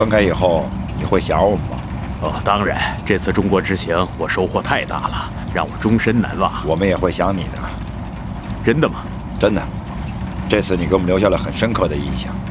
分开以后，你会想我们吗？ 哦，当然，这次中国之行我收获太大了，让我终身难忘。 我们也会想你的。 真的吗？ 真的，这次你给我们留下了很深刻的印象。